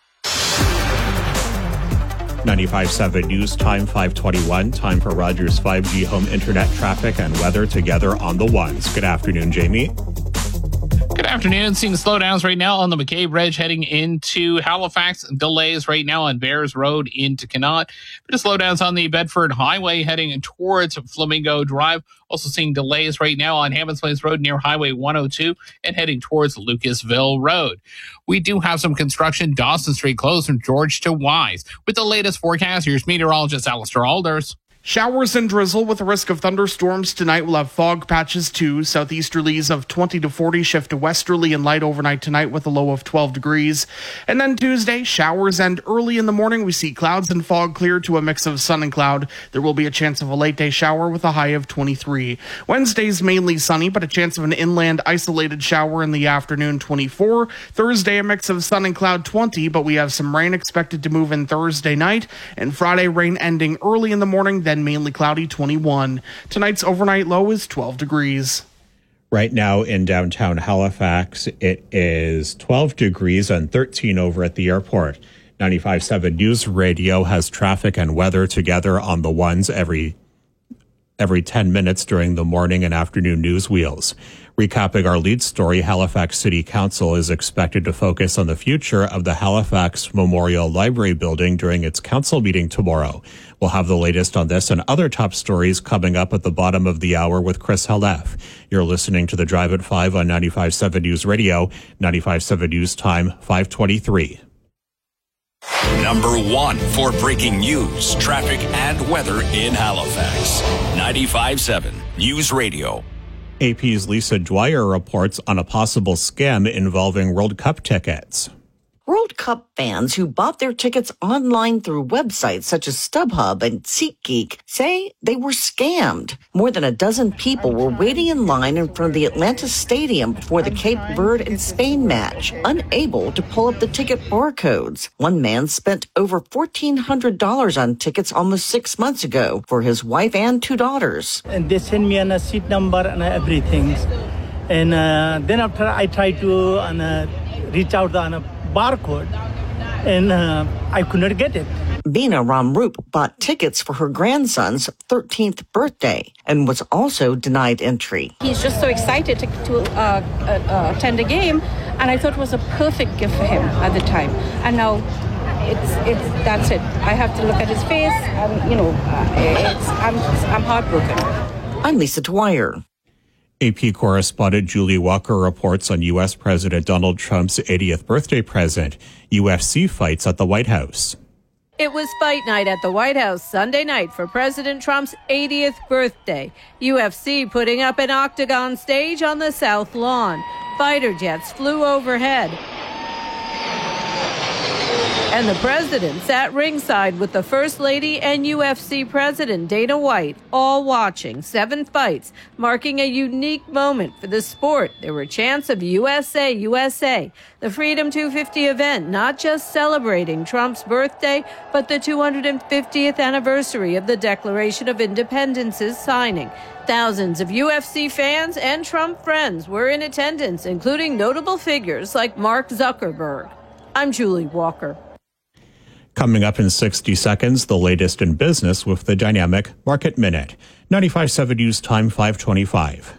95.7 News Time 5:21. Time for Rogers 5G home internet traffic and weather together on the ones. Good afternoon, Jamie. Good afternoon. Seeing slowdowns right now on the McCabe Bridge heading into Halifax. Delays right now on Bears Road into Connaught. Just slowdowns on the Bedford Highway heading towards Flamingo Drive. Also seeing delays right now on Hammonds Place Road near Highway 102 and heading towards Lucasville Road. We do have some construction. Dawson Street closed from George to Wise. With the latest forecast, here's meteorologist Alistair Alders. Showers and drizzle with a risk of thunderstorms tonight. We'll have fog patches too. Southeasterlies of 20 to 40 shift to westerly and light overnight tonight with a low of 12 degrees. And then Tuesday, showers and early in the morning we see clouds and fog clear to a mix of sun and cloud. There will be a chance of a late day shower with a high of 23. Wednesday's mainly sunny, but a chance of an inland isolated shower in the afternoon, 24. Thursday, a mix of sun and cloud, 20, but we have some rain expected to move in Thursday night. And Friday, rain ending early in the morning, then mainly cloudy, 21. Tonight's overnight low is 12 degrees. Right now in downtown Halifax, it is 12 degrees and 13 over at the airport. 95.7 News Radio has traffic and weather together on the ones every 10 minutes during the morning and afternoon news wheels. Recapping our lead story, Halifax City Council is expected to focus on the future of the Halifax Memorial Library building during its council meeting tomorrow. We'll have the latest on this and other top stories coming up at the bottom of the hour with Chris Halef. You're listening to The Drive at 5 on 95.7 News Radio, 95.7 News Time, 5:23. Number one for breaking news, traffic, and weather in Halifax. 95.7 News Radio. AP's Lisa Dwyer reports on a possible scam involving World Cup tickets. World Cup fans who bought their tickets online through websites such as StubHub and SeatGeek say they were scammed. More than a dozen people were waiting in line in front of the Atlanta Stadium before the Cape Verde and Spain match, unable to pull up the ticket barcodes. One man spent over $1,400 on tickets almost 6 months ago for his wife and 2 daughters. And they send me a seat number and everything. And then after I tried to reach out on a barcode, and I could not get it. Bina Ramrup bought tickets for her grandson's 13th birthday and was also denied entry. He's just so excited to attend a game, and I thought it was a perfect gift for him at the time. And now that's it. I have to look at his face, and I'm heartbroken. I'm Lisa Dwyer. AP correspondent Julie Walker reports on U.S. President Donald Trump's 80th birthday present, UFC fights at the White House. It was fight night at the White House Sunday night for President Trump's 80th birthday. UFC putting up an octagon stage on the South Lawn. Fighter jets flew overhead. And the president sat ringside with the First Lady and UFC President Dana White, all watching 7 fights, marking a unique moment for the sport. There were chants of USA, USA. The Freedom 250 event, not just celebrating Trump's birthday, but the 250th anniversary of the Declaration of Independence's signing. Thousands of UFC fans and Trump friends were in attendance, including notable figures like Mark Zuckerberg. I'm Julie Walker. Coming up in 60 seconds, the latest in business with the Dynamic Market Minute. 95.7 News Time, 5:25.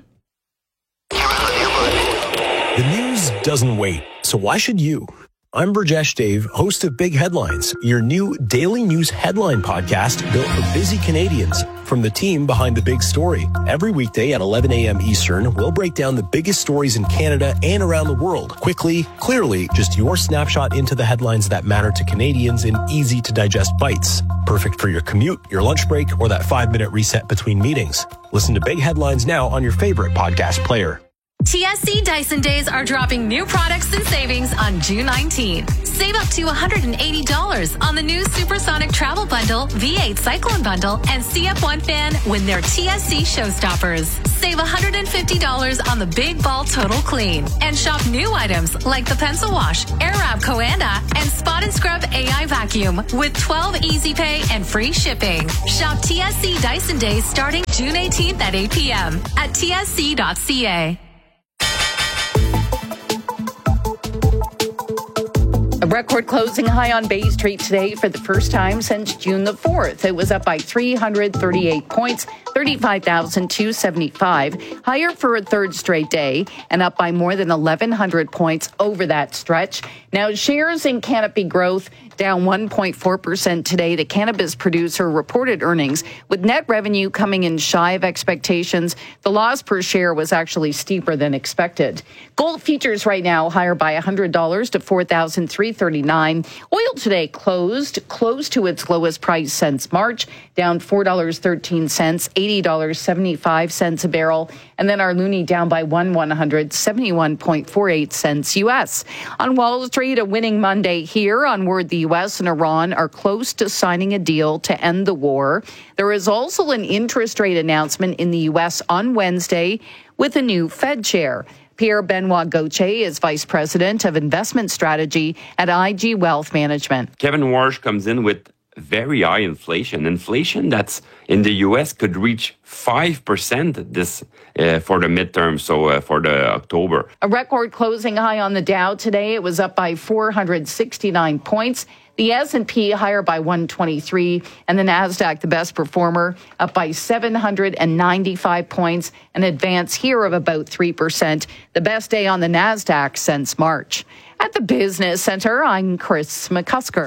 The news doesn't wait, so why should you? I'm Burjesh Dave, host of Big Headlines, your new daily news headline podcast built for busy Canadians from the team behind the big story. Every weekday at 11 a.m. Eastern, we'll break down the biggest stories in Canada and around the world. Quickly, clearly, just your snapshot into the headlines that matter to Canadians in easy-to-digest bites. Perfect for your commute, your lunch break, or that 5-minute reset between meetings. Listen to Big Headlines now on your favorite podcast player. TSC Dyson Days are dropping new products and savings on June 19th. Save up to $180 on the new Supersonic Travel Bundle, V8 Cyclone Bundle, and CF1 fan when they're TSC Showstoppers. Save $150 on the Big Ball Total Clean. And shop new items like the Pencil Wash, Airwrap Coanda, and Spot and Scrub AI Vacuum with 12 Easy Pay and free shipping. Shop TSC Dyson Days starting June 18th at 8 p.m. at tsc.ca. A record closing high on Bay Street today for the first time since June the 4th. It was up by 338 points, 35,275, higher for a third straight day, and up by more than 1,100 points over that stretch. Now, shares in Canopy Growth down 1.4% today. The cannabis producer reported earnings with net revenue coming in shy of expectations. The loss per share was actually steeper than expected. Gold futures right now higher by $100 to $4,339. Oil today closed close to its lowest price since March, down $4.13, $80.75 a barrel. And then our loonie down by 100, 71.48 cents U.S. On Wall Street, a winning Monday here on word the U.S. and Iran are close to signing a deal to end the war. There is also an interest rate announcement in the U.S. on Wednesday with a new Fed chair. Pierre-Benoit Gauthier is Vice President of Investment Strategy at IG Wealth Management. Kevin Warsh comes in with very high inflation. Inflation that's in the U.S. could reach 5% this for the midterm, so for the October. A record closing high on the Dow today. It was up by 469 points. The S&P higher by 123, and the NASDAQ, the best performer, up by 795 points, an advance here of about 3%, the best day on the NASDAQ since March. At the Business Center, I'm Chris McCusker.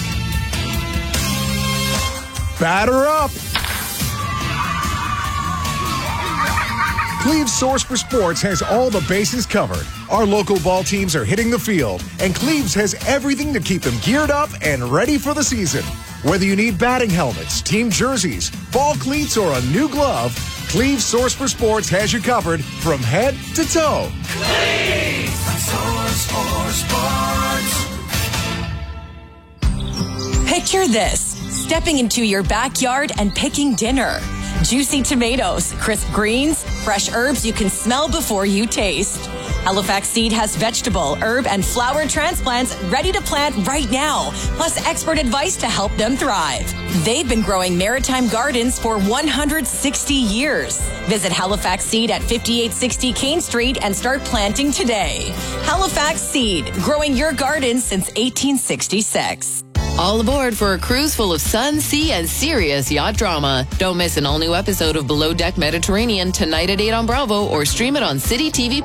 Batter up! Cleve's Source for Sports has all the bases covered. Our local ball teams are hitting the field, and Cleve's has everything to keep them geared up and ready for the season. Whether you need batting helmets, team jerseys, ball cleats, or a new glove, Cleve's Source for Sports has you covered from head to toe. Cleve's Source for Sports. Picture this. Stepping into your backyard and picking dinner. Juicy tomatoes, crisp greens, fresh herbs you can smell before you taste. Halifax Seed has vegetable, herb, and flower transplants ready to plant right now, plus expert advice to help them thrive. They've been growing maritime gardens for 160 years. Visit Halifax Seed at 5860 Kane Street and start planting today. Halifax Seed, growing your garden since 1866. All aboard for a cruise full of sun, sea, and serious yacht drama. Don't miss an all-new episode of Below Deck Mediterranean tonight at 8 on Bravo or stream it on City TV+.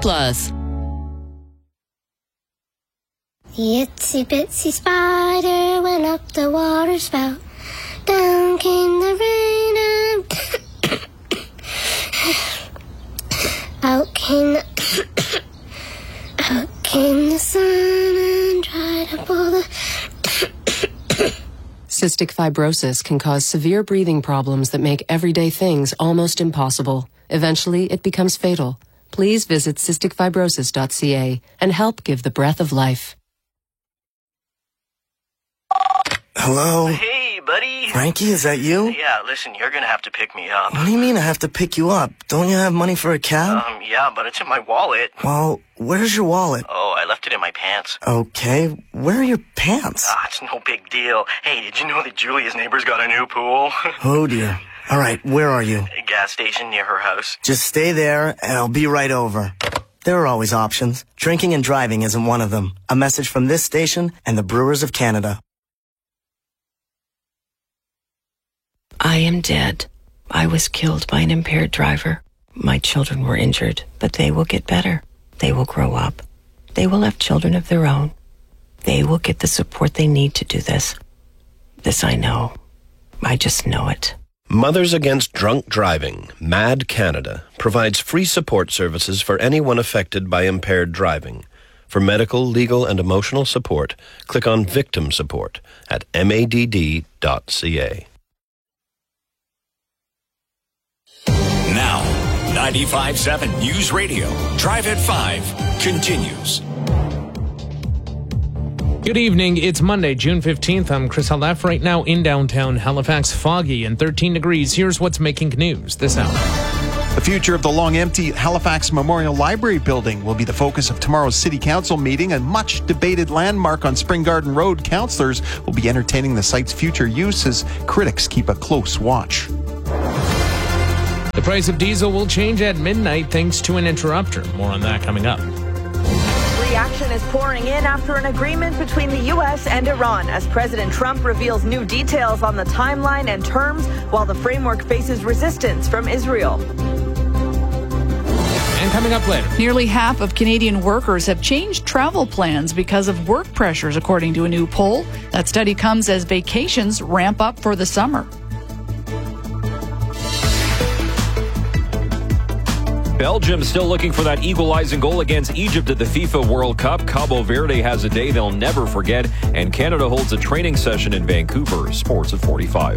The itsy bitsy spider went up the water spout. Down came the rain and out came the sun and dried up all the Cystic fibrosis can cause severe breathing problems that make everyday things almost impossible. Eventually, it becomes fatal. Please visit cysticfibrosis.ca and help give the breath of life. Hello? Hey, buddy. Frankie, is that you? Yeah, listen, you're gonna have to pick me up. What do you mean I have to pick you up? Don't you have money for a cab? Yeah, but it's in my wallet. Well, where's your wallet? Oh, I left it in my pants. Okay, where are your pants? It's no big deal. Hey, did you know that Julia's neighbor's got a new pool? Oh, dear. All right, where are you? A gas station near her house. Just stay there, and I'll be right over. There are always options. Drinking and driving isn't one of them. A message from this station and the Brewers of Canada. I am dead. I was killed by an impaired driver. My children were injured, but they will get better. They will grow up. They will have children of their own. They will get the support they need to do this. This I know. I just know it. Mothers Against Drunk Driving, MAD Canada, provides free support services for anyone affected by impaired driving. For medical, legal, and emotional support, click on Victim Support at madd.ca. Now, 95.7 News Radio, Drive at 5, continues. Good evening. It's Monday, June 15th. I'm Chris Halef. Right now in downtown Halifax, foggy and 13 degrees. Here's what's making news this hour. The future of the long-empty Halifax Memorial Library building will be the focus of tomorrow's City Council meeting. A much-debated landmark on Spring Garden Road. Councillors will be entertaining the site's future use as critics keep a close watch. The price of diesel will change at midnight thanks to an interrupter. More on that coming up. Reaction is pouring in after an agreement between the U.S. and Iran as President Trump reveals new details on the timeline and terms while the framework faces resistance from Israel. And coming up later. Nearly half of Canadian workers have changed travel plans because of work pressures, according to a new poll. That study comes as vacations ramp up for the summer. Belgium still looking for that equalizing goal against Egypt at the FIFA World Cup. Cabo Verde has a day they'll never forget, and Canada holds a training session in Vancouver. Sports at 45.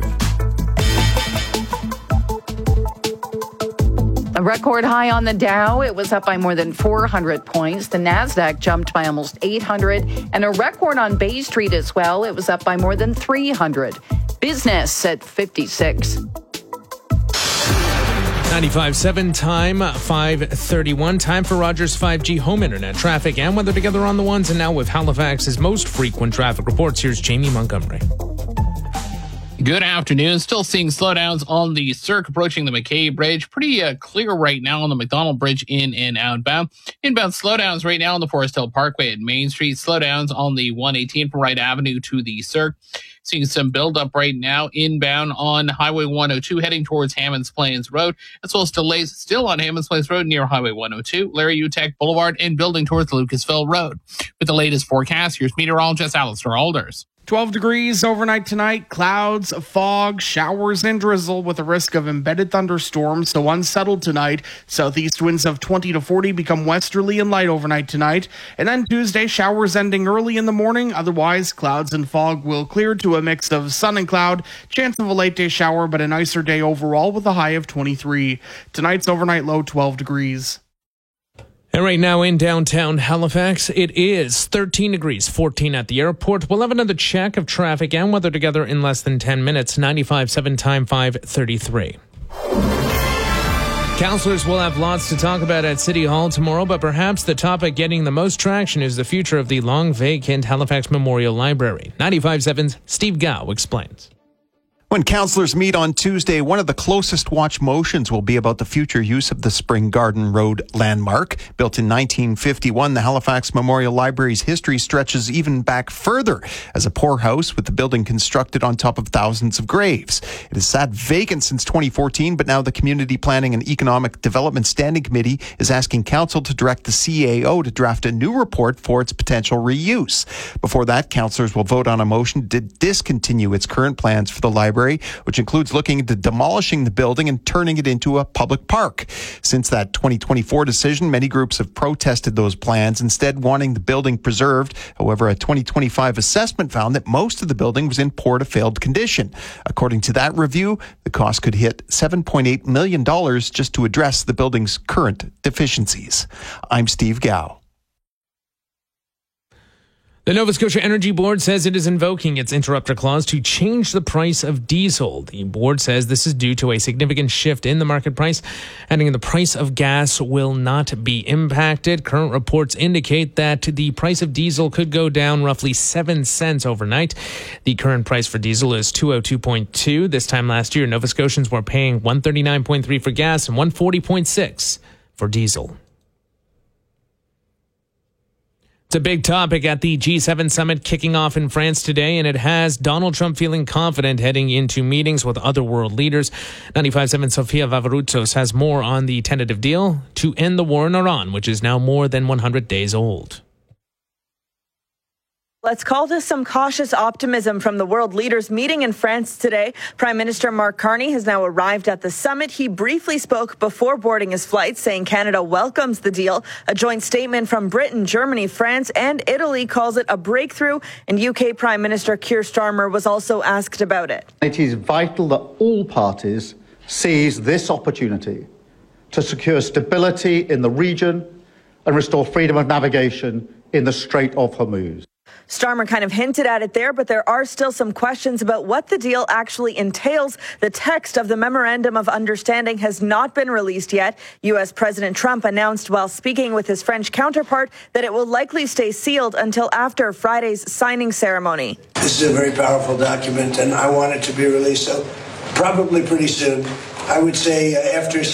A record high on the Dow. It was up by more than 400 points. The Nasdaq jumped by almost 800, and a record on Bay Street as well. It was up by more than 300. Business at 56. 95.7 time, 5:31. Time for Rogers 5G home internet traffic and weather together on the ones. And now with Halifax's most frequent traffic reports, here's Jamie Montgomery. Good afternoon. Still seeing slowdowns on the Cirque approaching the McKay Bridge. Pretty clear right now on the McDonald Bridge in and outbound. Inbound slowdowns right now on the Forest Hill Parkway at Main Street. Slowdowns on the 118 from Wright Avenue to the Cirque. Seeing some buildup right now inbound on Highway 102 heading towards Hammonds Plains Road, as well as delays still on Hammonds Plains Road near Highway 102, Larry Uteck Boulevard, and building towards Lucasville Road. With the latest forecast, here's meteorologist Alistair Alders. 12 degrees overnight tonight, clouds, fog, showers, and drizzle with a risk of embedded thunderstorms, so unsettled tonight. Southeast winds of 20 to 40 become westerly and light overnight tonight. And then Tuesday, showers ending early in the morning. Otherwise, clouds and fog will clear to a mix of sun and cloud. Chance of a late day shower, but a nicer day overall with a high of 23. Tonight's overnight low 12 degrees. And right now in downtown Halifax, it is 13 degrees, 14 at the airport. We'll have another check of traffic and weather together in less than 10 minutes. 95.7 time, 5:33. Councillors will have lots to talk about at City Hall tomorrow, but perhaps the topic getting the most traction is the future of the long-vacant Halifax Memorial Library. 95.7's Steve Gao explains. When councillors meet on Tuesday, one of the closest watch motions will be about the future use of the Spring Garden Road landmark. Built in 1951, the Halifax Memorial Library's history stretches even back further as a poorhouse with the building constructed on top of thousands of graves. It has sat vacant since 2014, but now the Community Planning and Economic Development Standing Committee is asking council to direct the CAO to draft a new report for its potential reuse. Before that, councillors will vote on a motion to discontinue its current plans for the library, which includes looking into demolishing the building and turning it into a public park. Since that 2024 decision, many groups have protested those plans, instead wanting the building preserved. However, a 2025 assessment found that most of the building was in poor to failed condition. According to that review, the cost could hit $7.8 million just to address the building's current deficiencies. I'm Steve Gao. The Nova Scotia Energy Board says it is invoking its interrupter clause to change the price of diesel. The board says this is due to a significant shift in the market price, adding the price of gas will not be impacted. Current reports indicate that the price of diesel could go down roughly 7 cents overnight. The current price for diesel is $202.2. This time last year, Nova Scotians were paying $139.3 for gas and $140.6 for diesel. It's a big topic at the G7 summit kicking off in France today, and it has Donald Trump feeling confident heading into meetings with other world leaders. 95.7 Sofia Vavaroutsos has more on the tentative deal to end the war in Iran, which is now more than 100 days old. Let's call this some cautious optimism from the world leaders meeting in France today. Prime Minister Mark Carney has now arrived at the summit. He briefly spoke before boarding his flight, saying Canada welcomes the deal. A joint statement from Britain, Germany, France, and Italy calls it a breakthrough. And UK Prime Minister Keir Starmer was also asked about it. It is vital that all parties seize this opportunity to secure stability in the region and restore freedom of navigation in the Strait of Hormuz. Starmer kind of hinted at it there, but there are still some questions about what the deal actually entails. The text of the Memorandum of Understanding has not been released yet. U.S. President Trump announced while speaking with his French counterpart that it will likely stay sealed until after Friday's signing ceremony. This is a very powerful document, and I want it to be released probably pretty soon. I would say after